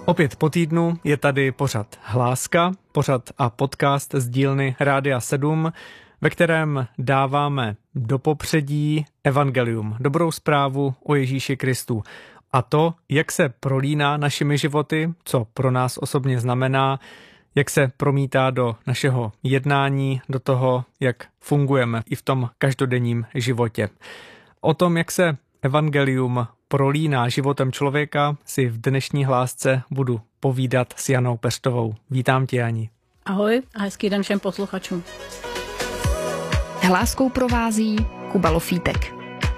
Opět po týdnu je tady pořad Hláska, pořad a podcast z dílny Rádia 7, ve kterém dáváme do popředí evangelium, dobrou zprávu o Ježíši Kristu. A to, jak se prolíná našimi životy, co pro nás osobně znamená, jak se promítá do našeho jednání, do toho, jak fungujeme i v tom každodenním životě. O tom, jak se evangelium prolíná životem člověka, si v dnešní hlásce budu povídat s Janou Peštovou. Vítám tě, Jani. Ahoj a hezký den všem posluchačům. Hláskou provází Kuba Lofítek.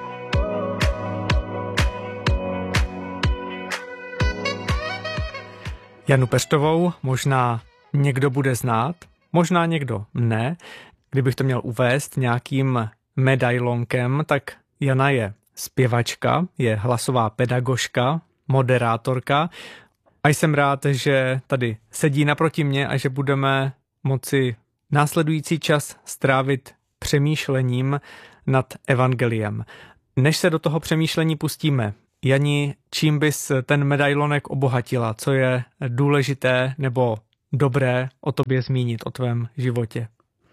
Janu Peštovou možná někdo bude znát, možná někdo ne. Kdybych to měl uvést nějakým medailonkem, tak Jana je zpěvačka, je hlasová pedagožka, moderátorka a jsem rád, že tady sedí naproti mě a že budeme moci následující čas strávit přemýšlením nad evangeliem. Než se do toho přemýšlení pustíme, Jani, čím bys ten medailonek obohatila? Co je důležité nebo dobré o tobě zmínit, o tvém životě?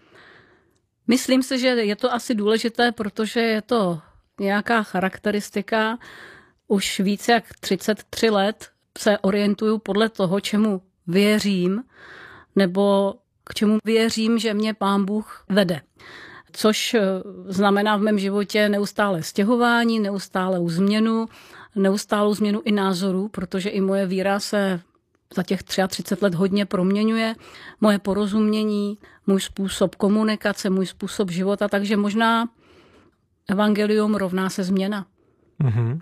Myslím si, že je to asi důležité, protože je to nějaká charakteristika. Už více jak 33 let se orientuju podle toho, čemu věřím, nebo k čemu věřím, že mě Pán Bůh vede. Což znamená v mém životě neustále stěhování, neustálou změnu i názorů, protože i moje víra se za těch 33 let hodně proměňuje. Moje porozumění, můj způsob komunikace, můj způsob života, takže možná evangelium rovná se změna. Mhm.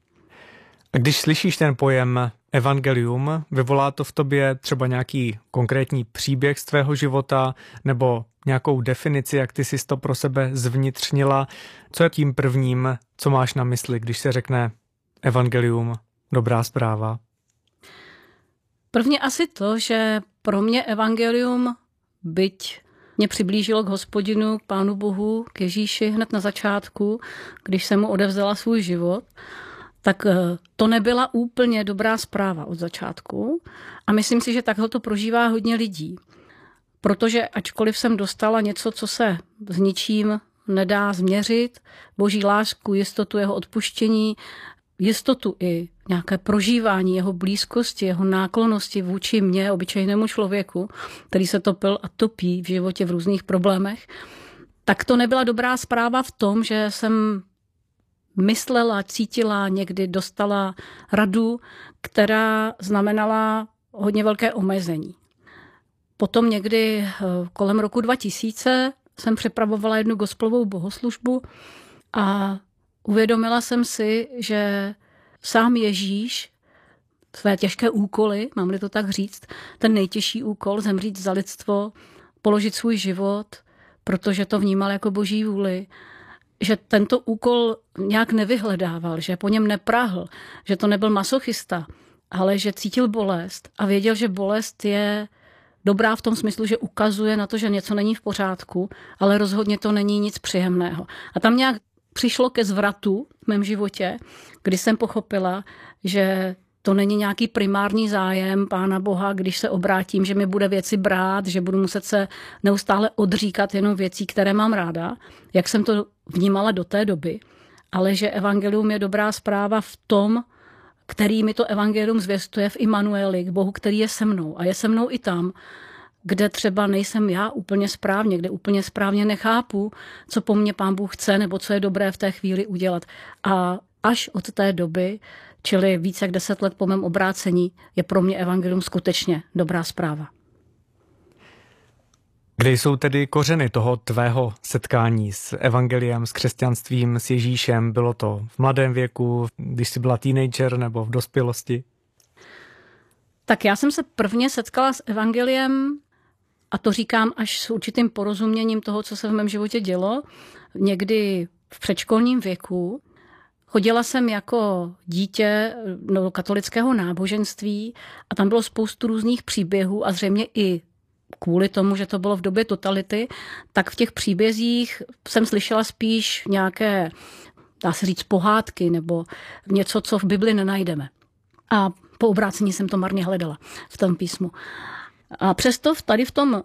A když slyšíš ten pojem evangelium, vyvolá to v tobě třeba nějaký konkrétní příběh z tvého života nebo nějakou definici, jak ty jsi to pro sebe zvnitřnila? Co je tím prvním, co máš na mysli, když se řekne evangelium, dobrá zpráva? Prvně asi to, že pro mě evangelium, byť mě přiblížilo k Hospodinu, k Pánu Bohu, k Ježíši hned na začátku, když jsem mu odevzdala svůj život, tak to nebyla úplně dobrá zpráva od začátku. A myslím si, že takhle to prožívá hodně lidí. Protože ačkoliv jsem dostala něco, co se s ničím nedá změřit, Boží lásku, jistotu jeho odpuštění, jistotu i nějaké prožívání jeho blízkosti, jeho náklonnosti vůči mně, obyčejnému člověku, který se topil a topí v životě v různých problémech, tak to nebyla dobrá zpráva v tom, že jsem myslela, cítila, někdy dostala radu, která znamenala hodně velké omezení. Potom někdy kolem roku 2000 jsem připravovala jednu gospelovou bohoslužbu a uvědomila jsem si, že sám Ježíš své těžké úkoly, mám-li to tak říct, ten nejtěžší úkol, zemřít za lidstvo, položit svůj život, protože to vnímal jako Boží vůli, že tento úkol nějak nevyhledával, že po něm neprahl, že to nebyl masochista, ale že cítil bolest a věděl, že bolest je dobrá v tom smyslu, že ukazuje na to, že něco není v pořádku, ale rozhodně to není nic příjemného. A tam nějak přišlo ke zvratu v mém životě, kdy jsem pochopila, že to není nějaký primární zájem Pána Boha, když se obrátím, že mi bude věci brát, že budu muset se neustále odříkat jenom věcí, které mám ráda, jak jsem to vnímala do té doby, ale že evangelium je dobrá zpráva v tom, který mi to evangelium zvěstuje v Immanueli, k Bohu, který je se mnou. A je se mnou i tam, kde třeba nejsem já úplně správně, kde úplně správně nechápu, co po mně Pán Bůh chce, nebo co je dobré v té chvíli udělat. A až od té doby, čili více jak 10 let po mém obrácení, je pro mě evangelium skutečně dobrá zpráva. Kde jsou tedy kořeny toho tvého setkání s evangeliem, s křesťanstvím, s Ježíšem? Bylo to v mladém věku, když jsi byla teenager nebo v dospělosti? Tak já jsem se prvně setkala s evangeliem, a to říkám až s určitým porozuměním toho, co se v mém životě dělo, někdy v předškolním věku. Chodila jsem jako dítě do katolického náboženství a tam bylo spoustu různých příběhů a zřejmě i kvůli tomu, že to bylo v době totality, tak v těch příbězích jsem slyšela spíš nějaké, dá se říct, pohádky nebo něco, co v Bibli nenajdeme. A Po obrácení jsem to marně hledala v tom písmu. A přesto tady v tom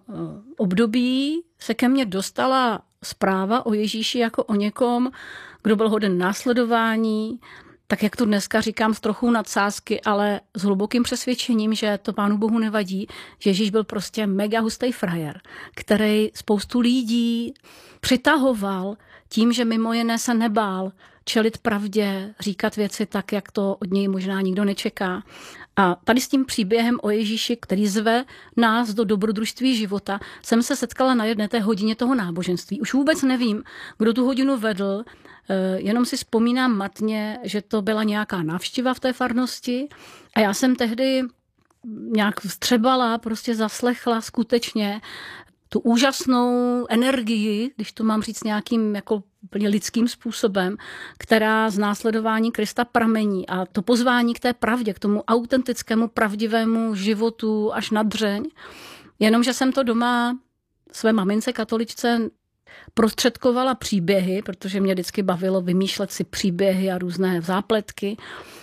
období se ke mně dostala zpráva o Ježíši jako o někom, kdo byl hoden následování, tak jak tu dneska říkám s trochou nadsázky, ale s hlubokým přesvědčením, že to Pánu Bohu nevadí, že Ježíš byl prostě mega hustý frajer, který spoustu lidí přitahoval tím, že mimo jiné se nebál čelit pravdě, říkat věci tak, jak to od něj možná nikdo nečeká. A tady s tím příběhem o Ježíši, který zve nás do dobrodružství života, jsem se setkala na jedné té hodině toho náboženství. Už vůbec nevím, kdo tu hodinu vedl, jenom si vzpomínám matně, že to byla nějaká návštěva v té farnosti a já jsem tehdy nějak vstřebala, prostě zaslechla skutečně tu úžasnou energii, když to mám říct nějakým jako úplně lidským způsobem, která z následování Krista pramení a to pozvání k té pravdě, k tomu autentickému, pravdivému životu až na dřeň. Jenomže jsem to doma své mamince katoličce prostředkovala příběhy, protože mě vždycky bavilo vymýšlet si příběhy a různé zápletky.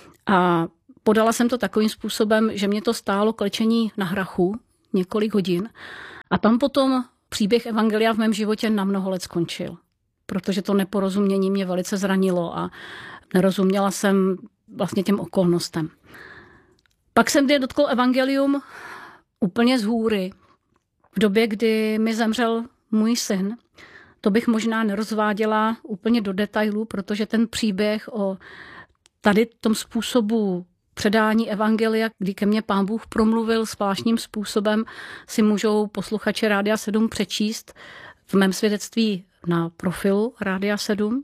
A podala jsem to takovým způsobem, že mě to stálo klečení na hrachu několik hodin. A tam potom příběh evangelia v mém životě na mnoho let skončil. Protože to neporozumění mě velice zranilo a nerozuměla jsem vlastně těm okolnostem. Pak jsem mě dotkl evangelium úplně z hůry. V době, kdy mi zemřel můj syn, to bych možná nerozváděla úplně do detailů, protože ten příběh o tady tom způsobu předání evangelia, kdy ke mně Pán Bůh promluvil zvláštním způsobem, si můžou posluchači Rádia 7 přečíst v mém svědectví na profilu Rádia 7.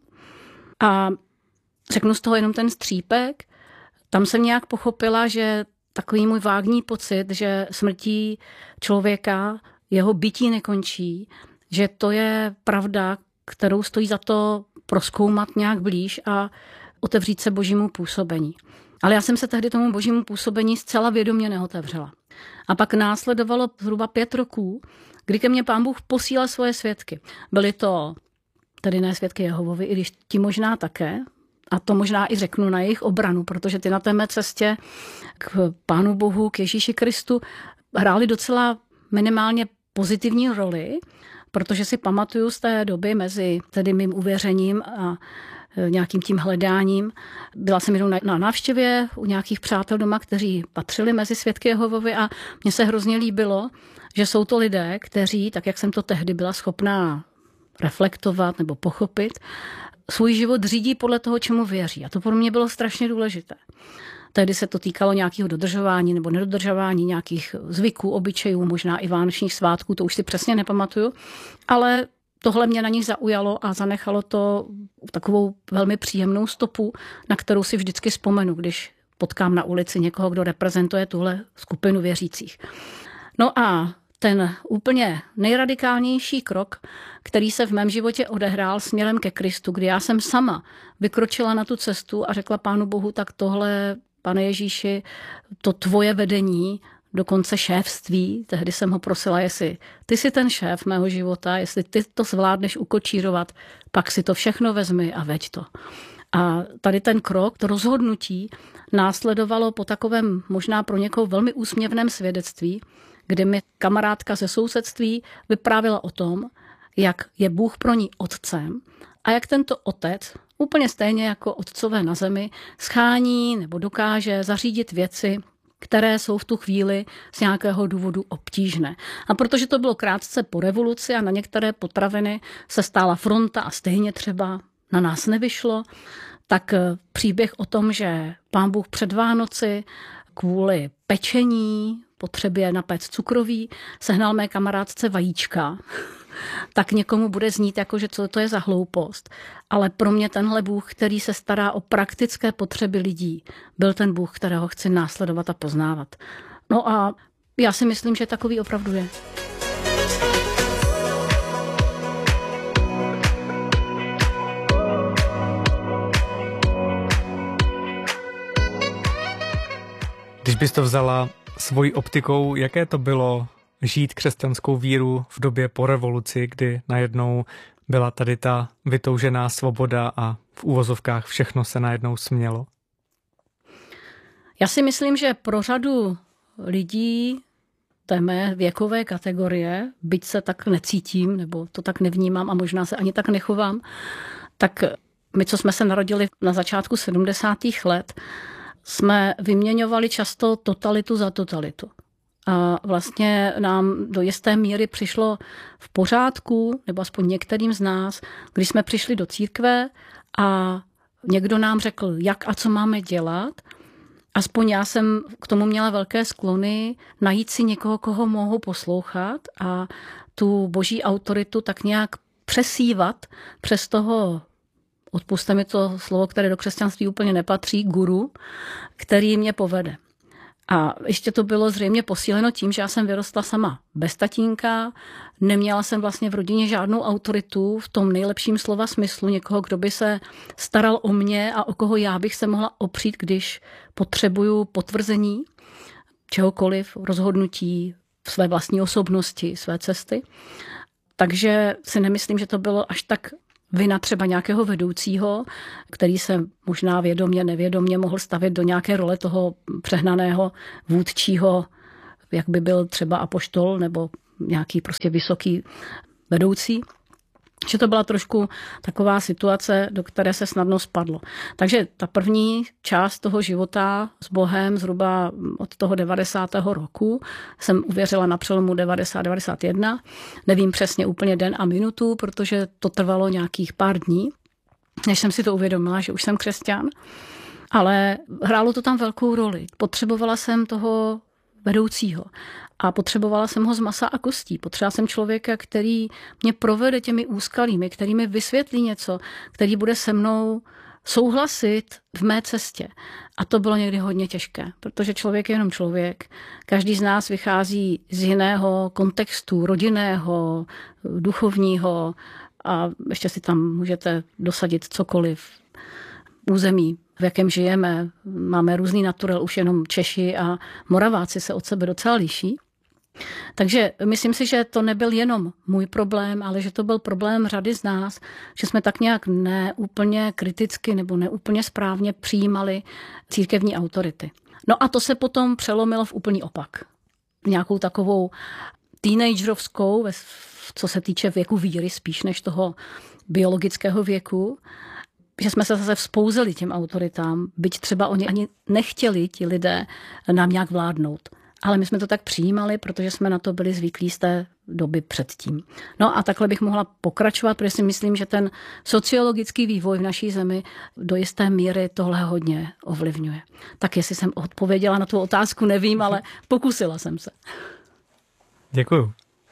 A řeknu z toho jenom ten střípek. Tam jsem nějak pochopila, že takový můj vágní pocit, že smrtí člověka jeho bytí nekončí, že to je pravda, kterou stojí za to prozkoumat nějak blíž a otevřít se božímu působení. Ale já jsem se tehdy tomu božímu působení zcela vědomě neotevřela. A pak následovalo zhruba 5 roků, kdy ke mně Pán Bůh posílal svoje svědky. Byly to tedy ne svědky Jehovovi, i když ti možná také, a to možná i řeknu na jejich obranu, protože ty na té mé cestě k Pánu Bohu, k Ježíši Kristu hráli docela minimálně pozitivní roli, protože si pamatuju z té doby mezi tedy mým uvěřením a nějakým tím hledáním. Byla jsem jednou na návštěvě u nějakých přátel doma, kteří patřili mezi svědky Jehovovi a mně se hrozně líbilo, že jsou to lidé, kteří, tak jak jsem to tehdy byla schopná reflektovat nebo pochopit, svůj život řídí podle toho, čemu věří. A to pro mě bylo strašně důležité. Tehdy se to týkalo nějakého dodržování nebo nedodržování nějakých zvyků, obyčejů, možná i vánočních svátků, to už si přesně nepamatuju, ale tohle mě na nich zaujalo a zanechalo to takovou velmi příjemnou stopu, na kterou si vždycky vzpomenu, když potkám na ulici někoho, kdo reprezentuje tuhle skupinu věřících. No a ten úplně nejradikálnější krok, který se v mém životě odehrál směrem ke Kristu, kdy já jsem sama vykročila na tu cestu a řekla Pánu Bohu, tak tohle, Pane Ježíši, to tvoje vedení, dokonce šéfství, tehdy jsem ho prosila, jestli ty jsi ten šéf mého života, jestli ty to zvládneš ukočírovat, pak si to všechno vezmi a veď to. A tady ten krok, to rozhodnutí následovalo po takovém možná pro někoho velmi úsměvném svědectví, kdy mi kamarádka ze sousedství vyprávěla o tom, jak je Bůh pro ní otcem a jak tento otec, úplně stejně jako otcové na zemi, schání nebo dokáže zařídit věci, které jsou v tu chvíli z nějakého důvodu obtížné. A protože to bylo krátce po revoluci a na některé potraviny se stála fronta a stejně třeba na nás nevyšlo, tak příběh o tom, že Pán Bůh před Vánoci kvůli pečení, potřebě napéct cukroví, sehnal mé kamarádce vajíčka, tak někomu bude znít jako, že co to je za hloupost. Ale pro mě tenhle Bůh, který se stará o praktické potřeby lidí, byl ten Bůh, kterého chci následovat a poznávat. No a já si myslím, že takový opravdu je. Když bys to vzala svojí optikou, jaké to bylo žít křesťanskou víru v době po revoluci, kdy najednou byla tady ta vytoužená svoboda a v úvozovkách všechno se najednou smělo? Já si myslím, že pro řadu lidí té mé věkové kategorie, byť se tak necítím, nebo to tak nevnímám a možná se ani tak nechovám, tak my, co jsme se narodili na začátku 70. let, jsme vyměňovali často totalitu za totalitu. A vlastně nám do jisté míry přišlo v pořádku, nebo aspoň některým z nás, když jsme přišli do církve a někdo nám řekl, jak a co máme dělat. Aspoň já jsem k tomu měla velké sklony najít si někoho, koho mohu poslouchat a tu boží autoritu tak nějak přesívat přes toho, odpusťte mi to slovo, které do křesťanství úplně nepatří, guru, který mě povede. A ještě to bylo zřejmě posíleno tím, že já jsem vyrostla sama bez tatínka, neměla jsem vlastně v rodině žádnou autoritu v tom nejlepším slova smyslu, někoho, kdo by se staral o mě a o koho já bych se mohla opřít, když potřebuju potvrzení čehokoliv, rozhodnutí, své vlastní osobnosti, své cesty. Takže si nemyslím, že to bylo až tak vina třeba nějakého vedoucího, který se možná vědomě, nevědomě mohl stavět do nějaké role toho přehnaného vůdčího, jak by byl třeba apoštol nebo nějaký prostě vysoký vedoucí. Že to byla trošku taková situace, do které se snadno spadlo. Takže ta první část toho života s Bohem zhruba od toho 90. roku jsem uvěřila na přelomu 90-91. Nevím přesně úplně den a minutu, protože to trvalo nějakých pár dní, než jsem si to uvědomila, že už jsem křesťan. Ale hrálo to tam velkou roli. Potřebovala jsem toho vedoucího. A potřebovala jsem ho z masa a kostí. Potřebovala jsem člověka, který mě provede těmi úskalími, který mi vysvětlí něco, který bude se mnou souhlasit v mé cestě. A to bylo někdy hodně těžké, protože člověk je jenom člověk. Každý z nás vychází z jiného kontextu, rodinného, duchovního a ještě si tam můžete dosadit cokoliv. Území, v jakém žijeme, máme různý naturel, už jenom Češi a Moraváci se od sebe docela liší. Takže myslím si, že to nebyl jenom můj problém, ale že to byl problém řady z nás, že jsme tak nějak neúplně kriticky nebo neúplně správně přijímali církevní autority. No a to se potom přelomilo v úplný opak. Nějakou takovou teenagerovskou, co se týče věku víry, spíš než toho biologického věku, že jsme se zase vzpouzeli těm autoritám, byť třeba oni ani nechtěli ti lidé nám nějak vládnout. Ale my jsme to tak přijímali, protože jsme na to byli zvyklí z té doby předtím. No a takhle bych mohla pokračovat, protože si myslím, že ten sociologický vývoj v naší zemi do jisté míry tohle hodně ovlivňuje. Tak jestli jsem odpověděla na tu otázku, nevím, ale pokusila jsem se. Děkuju.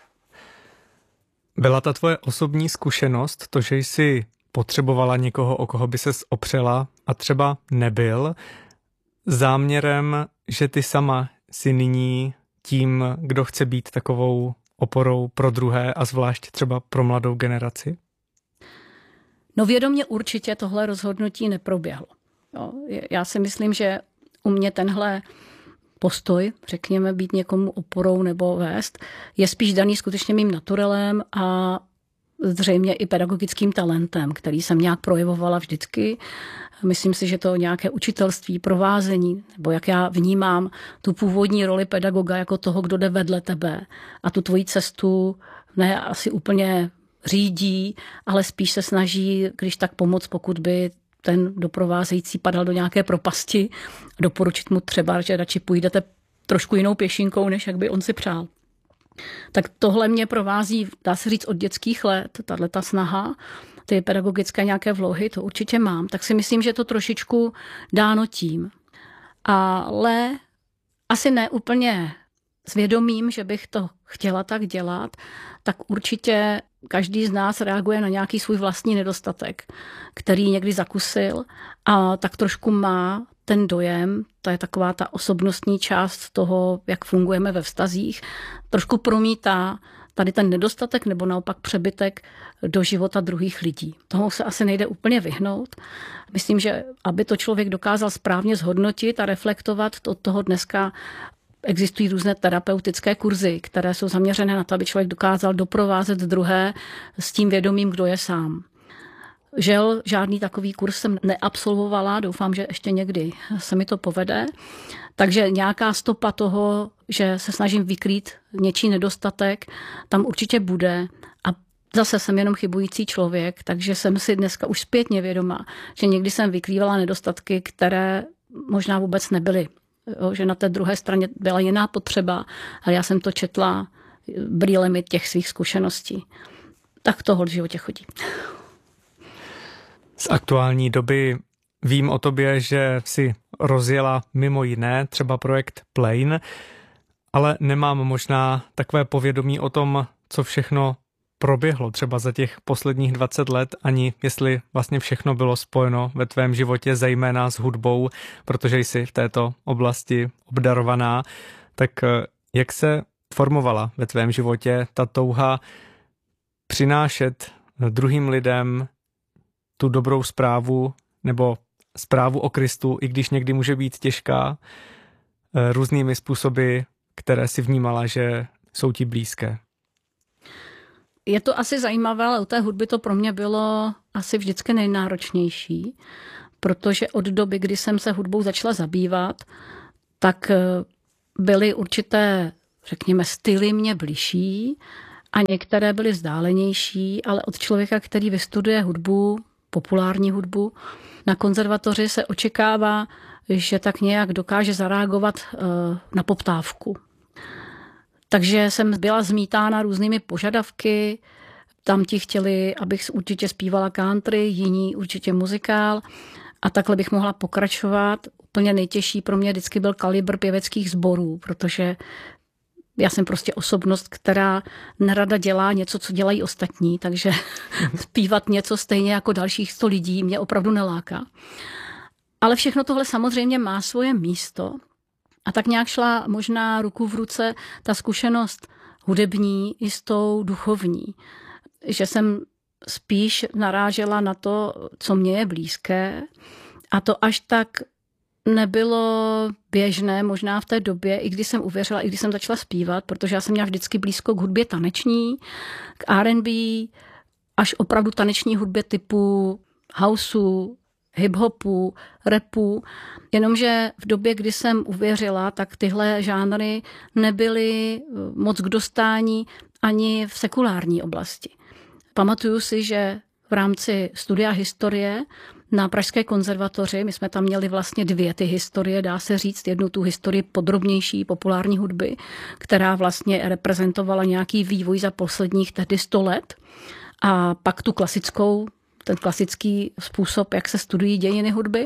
Byla ta tvoje osobní zkušenost, to, že jsi potřebovala někoho, o koho by ses opřela a třeba nebyl, záměrem, že ty sama si nyní tím, kdo chce být takovou oporou pro druhé a zvlášť třeba pro mladou generaci? No vědomě určitě tohle rozhodnutí neproběhlo. Jo, já si myslím, že u mě tenhle postoj, řekněme, být někomu oporou nebo vést, je spíš daný skutečně mým naturelem a zřejmě i pedagogickým talentem, který jsem nějak projevovala vždycky. Myslím si, že to nějaké učitelství, provázení, nebo jak já vnímám tu původní roli pedagoga jako toho, kdo jde vedle tebe a tu tvoji cestu ne asi úplně řídí, ale spíš se snaží, když tak pomoct, pokud by ten doprovázející padal do nějaké propasti, doporučit mu třeba, že radši půjdete trošku jinou pěšinkou, než jak by on si přál. Tak tohle mě provází, dá se říct, od dětských let, tato snaha, ty pedagogické nějaké vlohy, to určitě mám, tak si myslím, že je to trošičku dáno tím. Ale asi ne úplně svědomím, že bych to chtěla tak dělat, tak určitě každý z nás reaguje na nějaký svůj vlastní nedostatek, který někdy zakusil a tak trošku má ten dojem, to je taková ta osobnostní část toho, jak fungujeme ve vztazích, trošku promítá tady ten nedostatek nebo naopak přebytek do života druhých lidí. Toho se asi nejde úplně vyhnout. Myslím, že aby to člověk dokázal správně zhodnotit a reflektovat, od toho dneska existují různé terapeutické kurzy, které jsou zaměřené na to, aby člověk dokázal doprovázet druhé s tím vědomím, kdo je sám. Žel, žádný takový kurz jsem neabsolvovala, doufám, že ještě někdy se mi to povede. Takže nějaká stopa toho, že se snažím vykrýt něčí nedostatek, tam určitě bude. A zase jsem jenom chybující člověk, takže jsem si dneska už zpětně vědomá, že někdy jsem vykrývala nedostatky, které možná vůbec nebyly. Jo, že na té druhé straně byla jiná potřeba a já jsem to četla brýlemi těch svých zkušeností. Tak toho v životě chodí. Z aktuální doby vím o tobě, že si rozjela mimo jiné třeba projekt Plane, ale nemám možná takové povědomí o tom, co všechno proběhlo třeba za těch posledních 20 let, ani jestli vlastně všechno bylo spojeno ve tvém životě, zejména s hudbou, protože jsi v této oblasti obdarovaná. Tak jak se formovala ve tvém životě ta touha přinášet druhým lidem tu dobrou zprávu nebo zprávu o Kristu, i když někdy může být těžká, různými způsoby, které si vnímala, že jsou ti blízké? Je to asi zajímavé, ale u té hudby to pro mě bylo asi vždycky nejnáročnější, protože od doby, kdy jsem se hudbou začala zabývat, tak byly určité, řekněme, styly mě bližší a některé byly vzdálenější, ale od člověka, který vystuduje hudbu, populární hudbu, na konzervatoři se očekává, že tak nějak dokáže zareagovat na poptávku. Takže jsem byla zmítána různými požadavky, tam ti chtěli, abych určitě zpívala country, jiní určitě muzikál a takhle bych mohla pokračovat. Úplně nejtěžší pro mě vždycky byl kalibr pěveckých sborů, protože já jsem prostě osobnost, která nerada dělá něco, co dělají ostatní, takže zpívat něco stejně jako dalších 100 lidí mě opravdu neláká. Ale všechno tohle samozřejmě má svoje místo. A tak nějak šla možná ruku v ruce ta zkušenost hudební i s tou duchovní. Že jsem spíš narážela na to, co mě je blízké. A to až tak nebylo běžné možná v té době, i když jsem uvěřila, i když jsem začala zpívat, protože já jsem měla vždycky blízko k hudbě taneční, k R&B, až opravdu taneční hudbě typu houseu, hip-hopu, rapu, jenomže v době, kdy jsem uvěřila, tak tyhle žánry nebyly moc k dostání ani v sekulární oblasti. Pamatuju si, že v rámci studia historie na Pražské konzervatoři, my jsme tam měli vlastně 2 ty historie, dá se říct, jednu tu historii podrobnější populární hudby, která vlastně reprezentovala nějaký vývoj za posledních tehdy 100 let, a pak tu klasickou, ten klasický způsob, jak se studují dějiny hudby.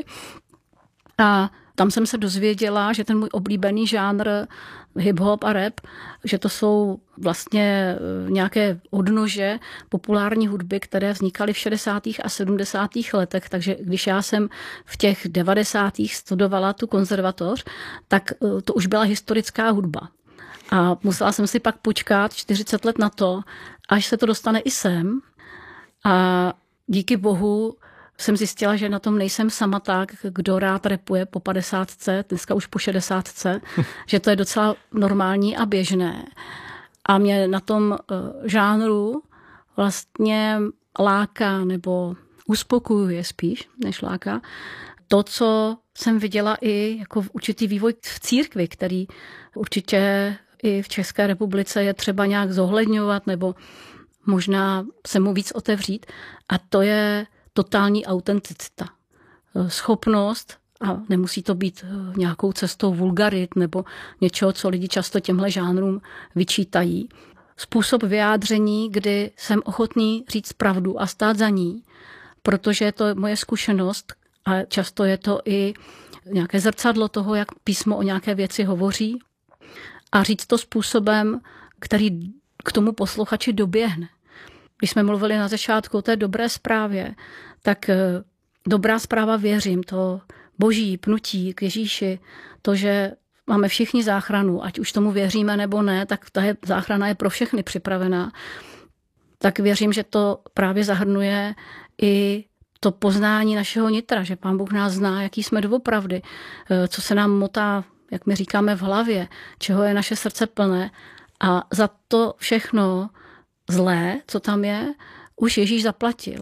A tam jsem se dozvěděla, že ten můj oblíbený žánr hip-hop a rap, že to jsou vlastně nějaké odnože populární hudby, které vznikaly v 60. a 70. letech. Takže když já jsem v těch 90. studovala tu konzervatoř, tak to už byla historická hudba. A musela jsem si pak počkat 40 let na to, až se to dostane i sem. A díky bohu jsem zjistila, že na tom nejsem sama tak, kdo rád rapuje po 50, dneska už po 60, že to je docela normální a běžné. A mě na tom žánru vlastně láká, nebo uspokojuje spíš, než láká, to, co jsem viděla i jako určitý vývoj v církvi, který určitě i v České republice je třeba nějak zohledňovat, nebo možná se mu víc otevřít. A to je totální autenticita. Schopnost, a nemusí to být nějakou cestou vulgarit nebo něčeho, co lidi často těmhle žánrům vyčítají. Způsob vyjádření, kdy jsem ochotný říct pravdu a stát za ní, protože je to moje zkušenost a často je to i nějaké zrcadlo toho, jak písmo o nějaké věci hovoří, a říct to způsobem, který k tomu posluchači doběhne. Když jsme mluvili na začátku o té dobré zprávě, tak dobrá zpráva, věřím, to boží pnutí k Ježíši, to, že máme všichni záchranu, ať už tomu věříme nebo ne, tak ta záchrana je pro všechny připravená. Tak věřím, že to právě zahrnuje i to poznání našeho nitra, že Pán Bůh nás zná, jaký jsme doopravdy, co se nám motá, jak my říkáme, v hlavě, čeho je naše srdce plné. A za to všechno zlé, co tam je, už Ježíš zaplatil.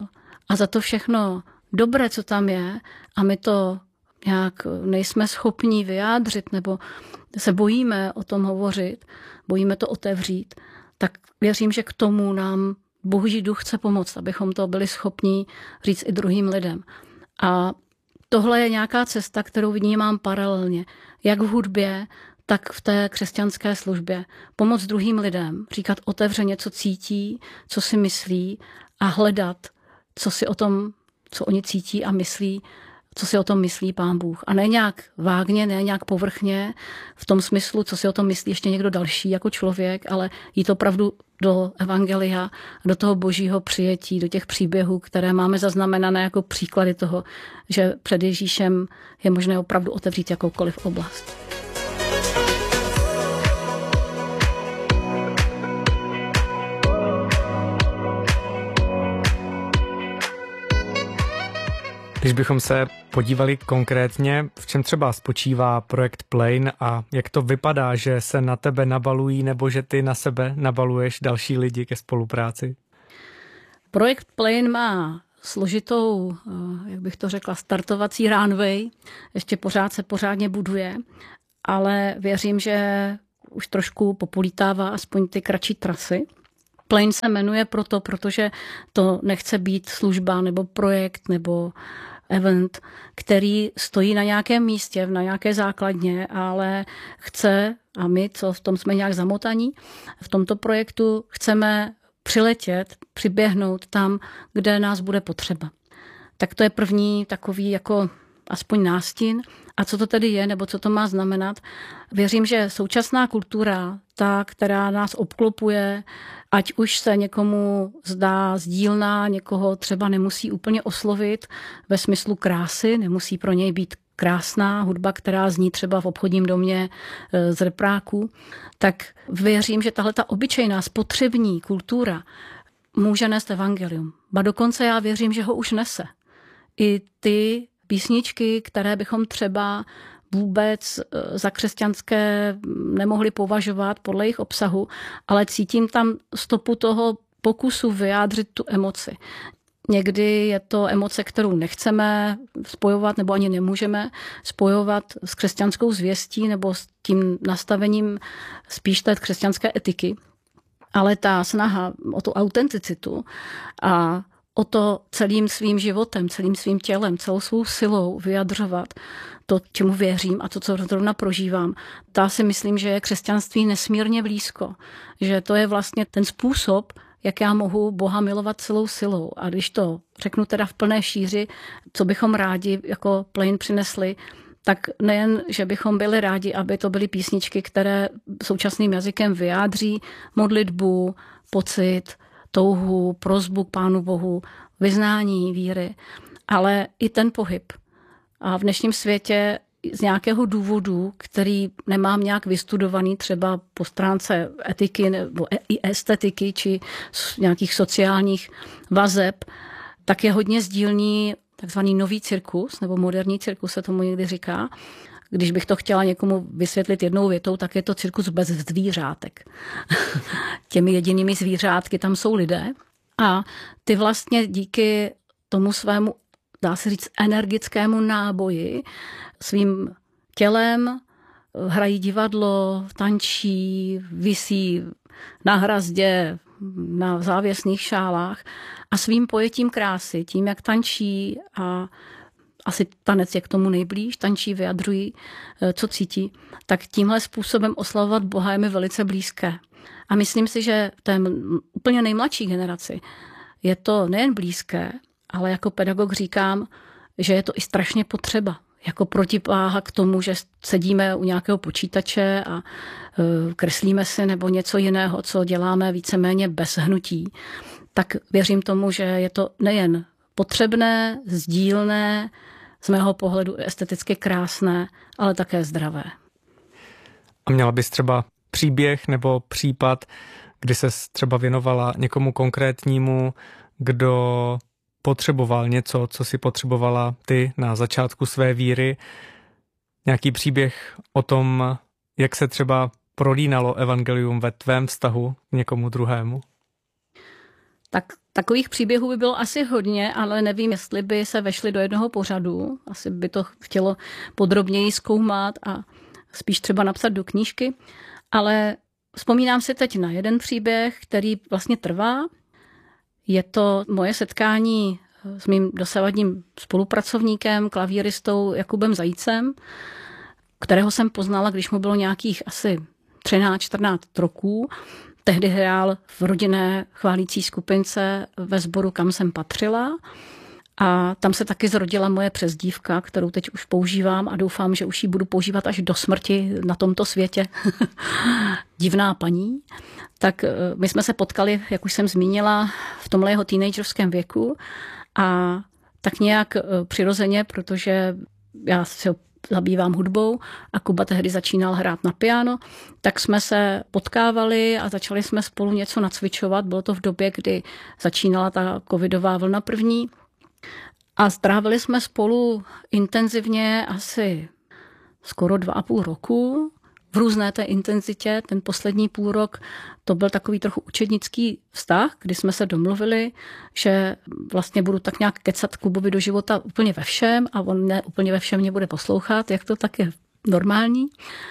a za to všechno dobré, co tam je, a my to nějak nejsme schopní vyjádřit nebo se bojíme o tom hovořit, bojíme to otevřít, tak věřím, že k tomu nám Boží duch chce pomoct, abychom to byli schopni říct i druhým lidem. A tohle je nějaká cesta, kterou vnímám paralelně, jak v hudbě, tak v té křesťanské službě. Pomoct druhým lidem, říkat otevřeně, co cítí, co si myslí a hledat, co si o tom, co oni cítí a myslí, co si o tom myslí Pán Bůh. A ne nějak vágně, ne nějak povrchně, v tom smyslu, co si o tom myslí ještě někdo další jako člověk, ale jít opravdu do evangelia, do toho božího přijetí, do těch příběhů, které máme zaznamenané jako příklady toho, že před Ježíšem je možné opravdu otevřít jakoukoliv oblast. Když bychom se podívali konkrétně, v čem třeba spočívá projekt Plane a jak to vypadá, že se na tebe nabalují nebo že ty na sebe nabaluješ další lidi ke spolupráci? Projekt Plane má složitou, jak bych to řekla, startovací runway. Ještě pořád se pořádně buduje, ale věřím, že už trošku populítává aspoň ty kratší trasy. Plane se jmenuje protože to nechce být služba nebo projekt nebo event, který stojí na nějakém místě, na nějaké základně, ale chce, a my, co v tom jsme nějak zamotaní, v tomto projektu chceme přiletět, přiběhnout tam, kde nás bude potřeba. Tak to je první takový jako aspoň nástin. A co to tedy je, nebo co to má znamenat? Věřím, že současná kultura, ta, která nás obklopuje, ať už se někomu zdá sdílná, někoho třeba nemusí úplně oslovit ve smyslu krásy, nemusí pro něj být krásná hudba, která zní třeba v obchodním domě z repráku, tak věřím, že tahle ta obyčejná spotřební kultura může nést evangelium. Ba dokonce já věřím, že ho už nese. I ty písničky, které bychom třeba vůbec za křesťanské nemohli považovat podle jejich obsahu, ale cítím tam stopu toho pokusu vyjádřit tu emoci. Někdy je to emoce, kterou nechceme spojovat nebo ani nemůžeme spojovat s křesťanskou zvěstí nebo s tím nastavením spíš té křesťanské etiky. Ale ta snaha o tu autenticitu a o to celým svým životem, celým svým tělem, celou svou silou vyjadřovat to, čemu věřím a to, co zrovna prožívám. Ta si myslím, že je křesťanství nesmírně blízko. Že to je vlastně ten způsob, jak já mohu Boha milovat celou silou. A když to řeknu teda v plné šíři, co bychom rádi jako Plane přinesli, tak nejen, že bychom byli rádi, aby to byly písničky, které současným jazykem vyjádří modlitbu, pocit, touhu, prosbu k Pánu Bohu, vyznání víry, ale i ten pohyb. A v dnešním světě z nějakého důvodu, který nemám nějak vystudovaný třeba po stránce etiky nebo i estetiky či nějakých sociálních vazeb, tak je hodně sdílný takzvaný nový cirkus, nebo moderní cirkus se tomu někdy říká. Když bych to chtěla někomu vysvětlit jednou větou, tak je to cirkus bez zvířátek. Těmi jedinými zvířátky tam jsou lidé a ty vlastně díky tomu svému, dá se říct, energickému náboji svým tělem hrají divadlo, tančí, visí na hrazdě, na závěsných šálách a svým pojetím krásy, tím, jak tančí a asi tanec je k tomu nejblíž, tančí, vyjadřují, co cítí, tak tímhle způsobem oslavovat Boha je mi velice blízké. A myslím si, že v té úplně nejmladší generaci je to nejen blízké, ale jako pedagog říkám, že je to i strašně potřeba. Jako protiváha k tomu, že sedíme u nějakého počítače a kreslíme si nebo něco jiného, co děláme víceméně bez hnutí, tak věřím tomu, že je to nejen potřebné, sdílné, z mého pohledu esteticky krásné, ale také zdravé. A měla bys třeba příběh nebo případ, kdy ses třeba věnovala někomu konkrétnímu, kdo potřeboval něco, co si potřebovala ty na začátku své víry. Nějaký příběh o tom, jak se třeba prolínalo evangelium ve tvém vztahu k někomu druhému? Tak takových příběhů by bylo asi hodně, ale nevím, jestli by se vešly do jednoho pořadu. Asi by to chtělo podrobněji zkoumat a spíš třeba napsat do knížky. Ale vzpomínám si teď na jeden příběh, který vlastně trvá. Je to moje setkání s mým dosavadním spolupracovníkem, klavíristou Jakubem Zajícem, kterého jsem poznala, když mu bylo nějakých asi 13-14 roků. Tehdy hrál v rodinné chválící skupince ve sboru, kam jsem patřila. A tam se taky zrodila moje přezdívka, kterou teď už používám a doufám, že už ji budu používat až do smrti na tomto světě. Divná paní. Tak my jsme se potkali, jak už jsem zmínila, v tomhle jeho teenagerském věku a tak nějak přirozeně, protože já se zabývám hudbou a Kuba tehdy začínal hrát na piano, tak jsme se potkávali a začali jsme spolu něco nacvičovat. Bylo to v době, kdy začínala ta covidová vlna první a strávili jsme spolu intenzivně asi skoro 2,5 roku v různé té intenzitě. Ten poslední půl rok to byl takový trochu učednický vztah, kdy jsme se domluvili, že vlastně budu tak nějak kecat Kubovi do života úplně ve všem a on ne úplně ve všem mě bude poslouchat, jak to tak je normální.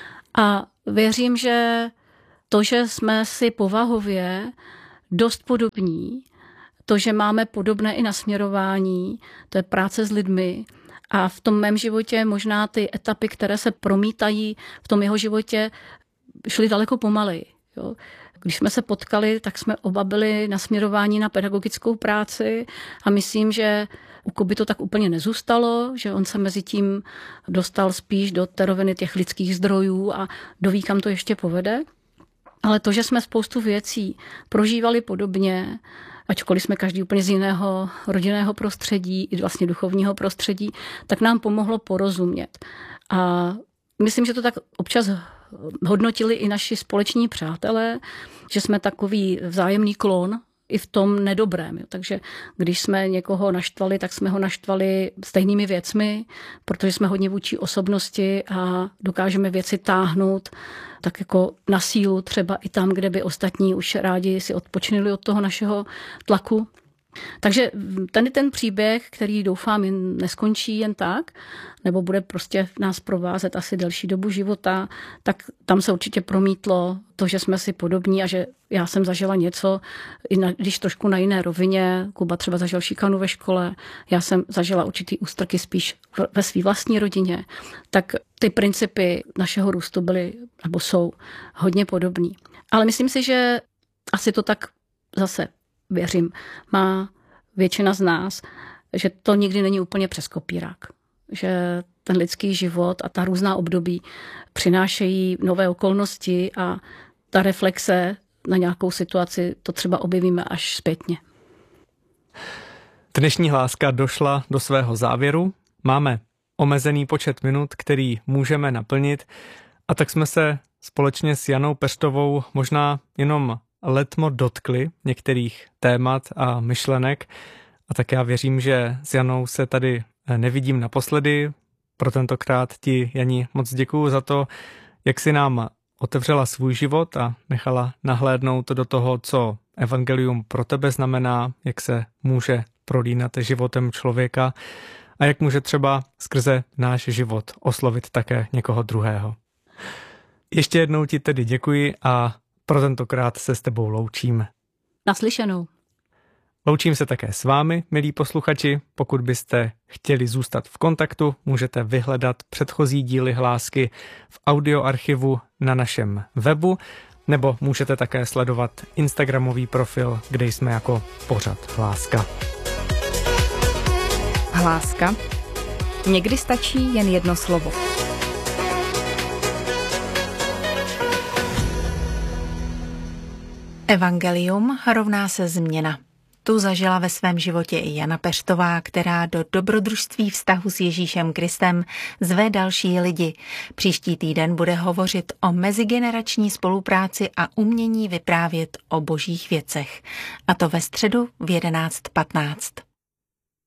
A věřím, že to, že jsme si povahově dost podobní, to, že máme podobné i nasměrování, to je práce s lidmi, a v tom mém životě možná ty etapy, které se promítají v tom jeho životě, šly daleko pomaleji. Jo. Když jsme se potkali, tak jsme oba byli nasměrování na pedagogickou práci a myslím, že u Kuby to tak úplně nezůstalo, že on se mezi tím dostal spíš do té roviny těch lidských zdrojů a doví, kam to ještě povede. Ale to, že jsme spoustu věcí prožívali podobně, ačkoliv jsme každý úplně z jiného rodinného prostředí i vlastně duchovního prostředí, tak nám pomohlo porozumět. A myslím, že to tak občas hodnotili i naši společní přátelé, že jsme takový vzájemný klon i v tom nedobrém. Takže když jsme někoho naštvali, tak jsme ho naštvali stejnými věcmi, protože jsme hodně vůči osobnosti a dokážeme věci táhnout tak jako na sílu, třeba i tam, kde by ostatní už rádi si odpočinuli od toho našeho tlaku. Takže ten příběh, který doufám neskončí jen tak, nebo bude prostě nás provázet asi delší dobu života, tak tam se určitě promítlo to, že jsme si podobní a že já jsem zažila něco, když trošku na jiné rovině, Kuba třeba zažil šikanu ve škole, já jsem zažila určitý ústrky spíš ve své vlastní rodině, tak ty principy našeho růstu byly, nebo jsou hodně podobný. Ale myslím si, že asi to tak zase věřím, má většina z nás, že to nikdy není úplně přes kopírák. Že ten lidský život a ta různá období přinášejí nové okolnosti a ta reflexe na nějakou situaci, to třeba objevíme až zpětně. Dnešní hláska došla do svého závěru. Máme omezený počet minut, který můžeme naplnit, a tak jsme se společně s Janou Peštovou možná jenom letmo dotkli některých témat a myšlenek. A tak já věřím, že s Janou se tady nevidím naposledy. Pro tentokrát ti, Jani, moc děkuju za to, jak si nám otevřela svůj život a nechala nahlédnout do toho, co evangelium pro tebe znamená, jak se může prolínat životem člověka a jak může třeba skrze náš život oslovit také někoho druhého. Ještě jednou ti tedy děkuji a pro tentokrát se s tebou loučím. Naslyšenou. Loučím se také s vámi, milí posluchači. Pokud byste chtěli zůstat v kontaktu, můžete vyhledat předchozí díly hlásky v audioarchivu na našem webu, nebo můžete také sledovat instagramový profil, kde jsme jako pořad Hláska. Hláska. Někdy stačí jen jedno slovo. Evangelium rovná se změna. Tu zažila ve svém životě i Jana Peštová, která do dobrodružství vztahu s Ježíšem Kristem zve další lidi. Příští týden bude hovořit o mezigenerační spolupráci a umění vyprávět o božích věcech. A to ve středu v 11:15.